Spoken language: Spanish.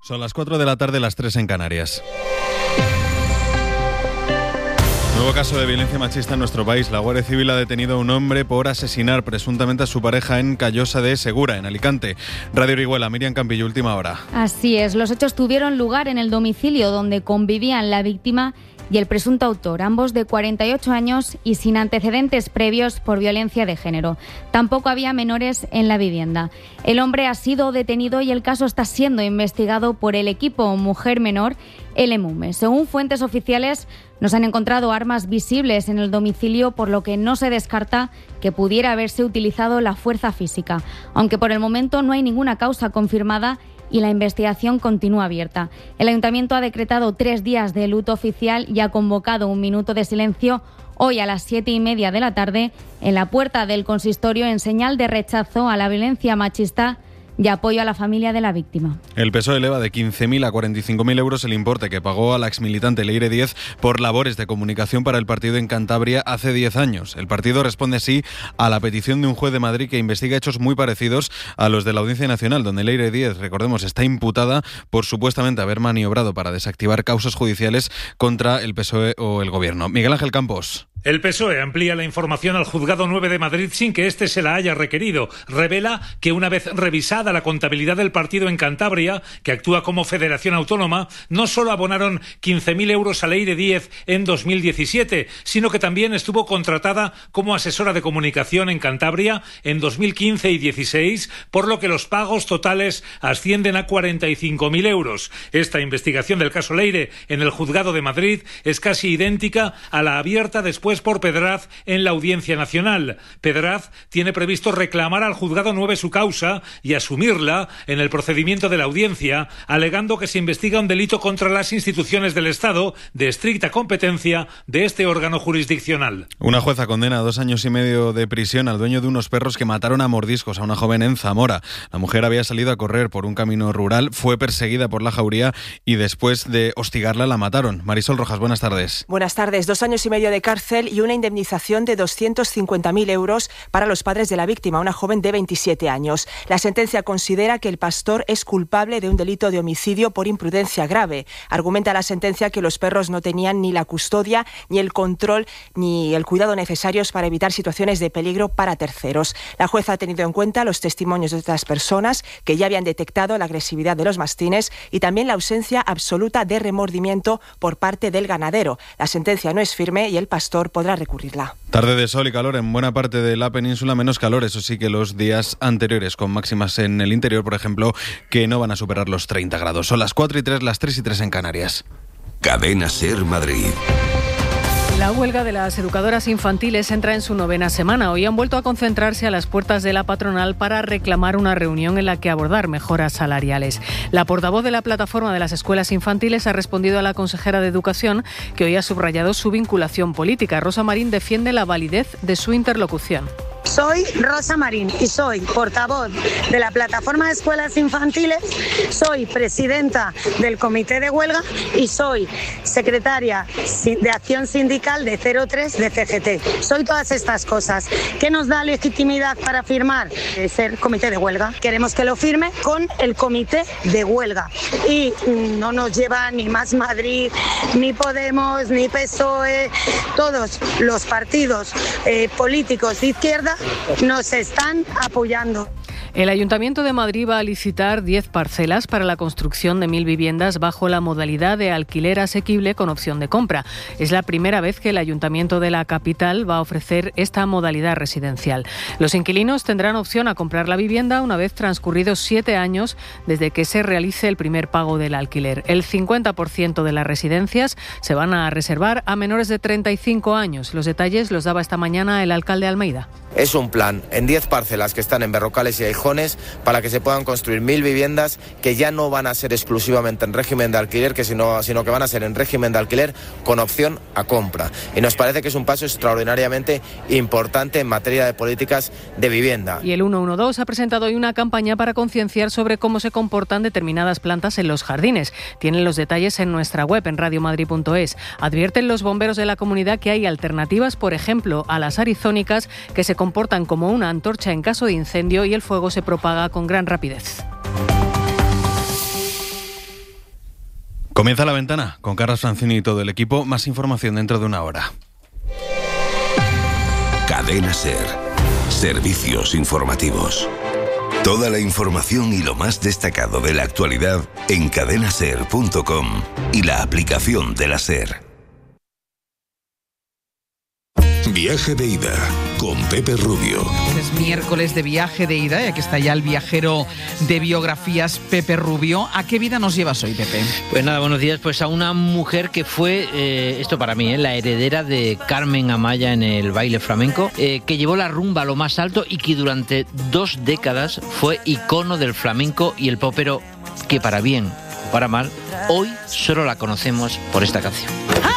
Son las 4 de la tarde, las 3 en Canarias. Nuevo caso de violencia machista en nuestro país. La Guardia Civil ha detenido a un hombre por asesinar presuntamente a su pareja en Callosa de Segura, en Alicante. Radio Orihuela, Miriam Campillo, última hora. Así es, los hechos tuvieron lugar en el domicilio donde convivían la víctima y el presunto autor, ambos de 48 años y sin antecedentes previos por violencia de género. Tampoco había menores en la vivienda. El hombre ha sido detenido y el caso está siendo investigado por el equipo Mujer Menor, el EMUME. Según fuentes oficiales, no se han encontrado armas visibles en el domicilio, por lo que no se descarta que pudiera haberse utilizado la fuerza física, aunque por el momento no hay ninguna causa confirmada y la investigación continúa abierta. El Ayuntamiento ha decretado 3 días de luto oficial y ha convocado un minuto de silencio hoy a las 7:30 de la tarde en la puerta del consistorio en señal de rechazo a la violencia machista y apoyo a la familia de la víctima. El PSOE eleva de 15.000 a 45.000 euros el importe que pagó a la exmilitante Leire Díez por labores de comunicación para el partido en Cantabria hace 10 años. El partido responde así a la petición de un juez de Madrid que investiga hechos muy parecidos a los de la Audiencia Nacional, donde Leire Díez, recordemos, está imputada por supuestamente haber maniobrado para desactivar causas judiciales contra el PSOE o el Gobierno. Miguel Ángel Campos. El PSOE amplía la información al Juzgado 9 de Madrid sin que éste se la haya requerido. Revela que una vez revisada la contabilidad del partido en Cantabria, que actúa como federación autónoma, no solo abonaron 15.000 euros a Leire Díez en 2017, sino que también estuvo contratada como asesora de comunicación en Cantabria en 2015 y 16, por lo que los pagos totales ascienden a 45.000 euros. Esta investigación del caso Leire en el Juzgado de Madrid es casi idéntica a la abierta después por Pedraz en la Audiencia Nacional. Pedraz tiene previsto reclamar al Juzgado 9 su causa y asumirla en el procedimiento de la audiencia, alegando que se investiga un delito contra las instituciones del Estado de estricta competencia de este órgano jurisdiccional. Una jueza condena a 2 años y medio de prisión al dueño de unos perros que mataron a mordiscos a una joven en Zamora. La mujer había salido a correr por un camino rural, fue perseguida por la jauría y después de hostigarla la mataron. Marisol Rojas, buenas tardes. Buenas tardes. 2 años y medio de cárcel y una indemnización de 250.000 euros para los padres de la víctima, una joven de 27 años. La sentencia considera que el pastor es culpable de un delito de homicidio por imprudencia grave. Argumenta la sentencia que los perros no tenían ni la custodia, ni el control, ni el cuidado necesarios para evitar situaciones de peligro para terceros. La jueza ha tenido en cuenta los testimonios de otras personas que ya habían detectado la agresividad de los mastines y también la ausencia absoluta de remordimiento por parte del ganadero. La sentencia no es firme y el pastor podrá recurrirla. Tarde de sol y calor en buena parte de la península, menos calor, eso sí, que los días anteriores, con máximas en el interior, por ejemplo, que no van a superar los 30 grados. Son las 4:03, las 3:03 en Canarias. Cadena SER Madrid. La huelga de las educadoras infantiles entra en su 9ª semana. Hoy han vuelto a concentrarse a las puertas de la patronal para reclamar una reunión en la que abordar mejoras salariales. La portavoz de la plataforma de las escuelas infantiles ha respondido a la consejera de Educación, que hoy ha subrayado su vinculación política. Rosa Marín defiende la validez de su interlocución. Soy Rosa Marín y soy portavoz de la Plataforma de Escuelas Infantiles, soy presidenta del Comité de Huelga y soy secretaria de Acción Sindical de 03 de CGT. Soy todas estas cosas. ¿Qué nos da legitimidad para firmar? Ser comité de huelga. Queremos que lo firme con el Comité de Huelga. Y no nos lleva ni Más Madrid, ni Podemos, ni PSOE, todos los partidos políticos de izquierda nos están apoyando. El Ayuntamiento de Madrid va a licitar 10 parcelas para la construcción de 1.000 viviendas bajo la modalidad de alquiler asequible con opción de compra. Es la primera vez que el Ayuntamiento de la capital va a ofrecer esta modalidad residencial. Los inquilinos tendrán opción a comprar la vivienda una vez transcurridos 7 años desde que se realice el primer pago del alquiler. El 50% de las residencias se van a reservar a menores de 35 años. Los detalles los daba esta mañana el alcalde de Almeida. Es un plan en 10 parcelas que están en Berrocales y Aijones para que se puedan construir 1.000 viviendas que ya no van a ser exclusivamente en régimen de alquiler, sino que van a ser en régimen de alquiler con opción a compra. Y nos parece que es un paso extraordinariamente importante en materia de políticas de vivienda. Y el 112 ha presentado hoy una campaña para concienciar sobre cómo se comportan determinadas plantas en los jardines. Tienen los detalles en nuestra web, en radiomadrid.es. Advierten los bomberos de la comunidad que hay alternativas, por ejemplo, a las arizónicas, que se comportan como una antorcha en caso de incendio y el fuego se propaga con gran rapidez. Comienza La Ventana con Carlos Francini y todo el equipo. Más información dentro de una hora. Cadena SER. Servicios informativos. Toda la información y lo más destacado de la actualidad en cadenaser.com y la aplicación de la SER. Viaje de ida con Pepe Rubio. Es miércoles de viaje de ida y aquí está ya el viajero de biografías, Pepe Rubio. ¿A qué vida nos llevas hoy, Pepe? Pues nada, buenos días. Pues a una mujer que fue, esto para mí, la heredera de Carmen Amaya en el baile flamenco, que llevó la rumba a lo más alto y que durante 2 décadas fue icono del flamenco y el popero, que para bien o para mal, hoy solo la conocemos por esta canción.